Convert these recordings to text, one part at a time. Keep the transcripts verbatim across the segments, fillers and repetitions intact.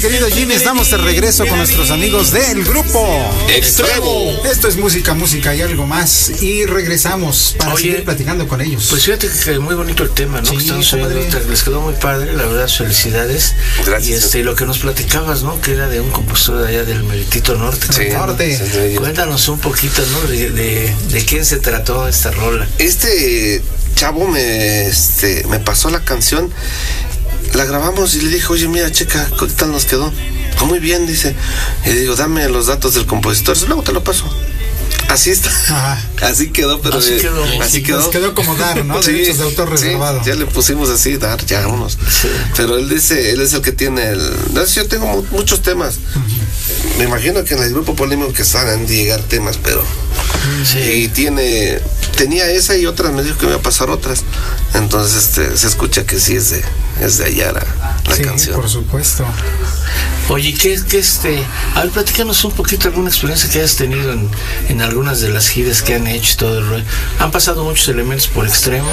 querido Jimmy, estamos de regreso con nuestros amigos del grupo Extremo. Esto es música, música y algo más. Y regresamos para Oye, seguir platicando con ellos. Pues fíjate que muy bonito el tema, ¿no? Sí, que estamos oyendo, les quedó muy padre, la verdad, felicidades. Gracias. Y este, lo que nos platicabas, ¿no? Que era de un compositor de allá del Meritito Norte. Sí, ¿no? norte. Sí, cuéntanos un poquito, ¿no? De, de, de quién se trató esta rola. Este chavo me, este, me pasó la canción. La grabamos y le dije, oye, mira, checa, ¿qué tal nos quedó? Ah, muy bien, dice. Y le digo, dame los datos del compositor. Luego te lo paso. Así está. Ajá. Así quedó, pero así de, quedó. Así quedó. Nos quedó como dar, ¿no? Sí, derechos de autor reservado. Sí, ya le pusimos así, dar, ya vámonos. Sí. Pero él dice, él es el que tiene el. No, yo tengo mu- muchos temas. Uh-huh. Me imagino que en el grupo polémico que saben llegar temas, pero. Sí. Y tiene. Tenía esa y otras, me dijo que me iba a pasar otras. Entonces este se escucha que sí es de, es de allá la, la sí, canción. Por supuesto. Oye, ¿qué, qué este? A ver, platícanos un poquito alguna experiencia que hayas tenido en, en algunas de las giras que han hecho y todo el rollo. ¿Han pasado muchos elementos por Extremo?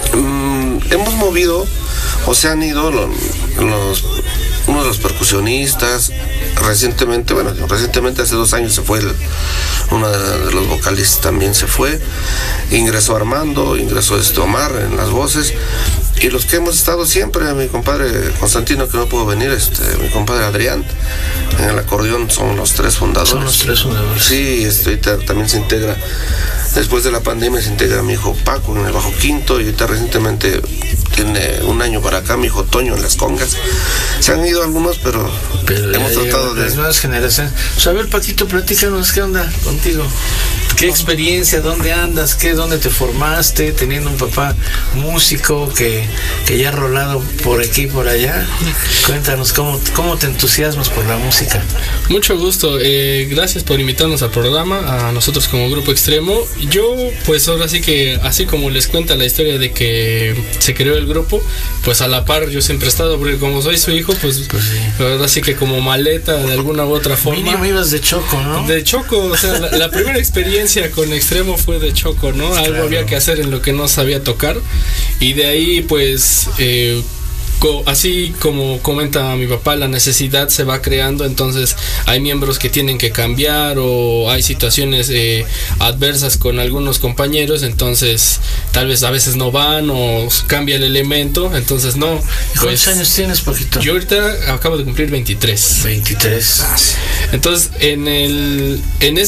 Mm, hemos movido, o se han ido los, los uno de los percusionistas. Recientemente, bueno, recientemente hace dos años se fue el, uno de los vocalistas también se fue. Ingresó Armando, ingresó este Omar en las voces. Y los que hemos estado siempre, mi compadre Constantino, que no pudo venir, este, mi compadre Adrián, en el acordeón, son los tres fundadores. Son los tres fundadores. Sí, este, ahorita también se integra, después de la pandemia se integra mi hijo Paco en el bajo quinto, y ahorita recientemente tiene un año para acá mi hijo Toño en las congas. Se han ido algunos, pero, pero hemos tratado de... Las nuevas generaciones. O sea, a ver, Paquito, platícanos, ¿qué onda contigo? ¿Qué experiencia? ¿Dónde andas? ¿Qué? ¿Dónde te formaste? Teniendo un papá músico que, que ya ha rolado por aquí y por allá. Cuéntanos, ¿cómo, cómo te entusiasmas por la música? Mucho gusto. Eh, gracias por invitarnos al programa, a nosotros como Grupo Extremo. Yo, pues ahora sí que, así como les cuenta la historia de que se creó el grupo, pues a la par yo siempre he estado, porque como soy su hijo, pues, pues sí. Ahora sí que como maleta de alguna u otra forma. Mínimo ibas de Choco, ¿no? De Choco, o sea, la, la primera experiencia con Extremo fue de Choco, ¿no? Algo claro. Había que hacer en lo que no sabía tocar, y de ahí pues eh, co- así como comenta mi papá, la necesidad se va creando, entonces hay miembros que tienen que cambiar o hay situaciones eh, adversas con algunos compañeros, entonces tal vez a veces no van o cambia el elemento, entonces no. ¿Y cuántos pues, años tienes, Paquito? Yo ahorita acabo de cumplir veintitrés. veintitrés. Entonces en el en ese